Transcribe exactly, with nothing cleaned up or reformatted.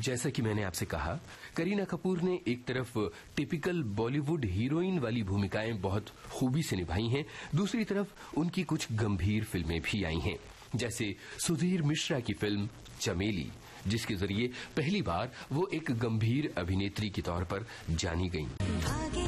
जैसा कि मैंने आपसे कहा, करीना कपूर ने एक तरफ टिपिकल बॉलीवुड हीरोइन वाली भूमिकाएं बहुत खूबी से निभाई हैं, दूसरी तरफ उनकी कुछ गंभीर फिल्में भी आई हैं, जैसे सुधीर मिश्रा की फिल्म चमेली, जिसके जरिए पहली बार वो एक गंभीर अभिनेत्री के तौर पर जानी गईं।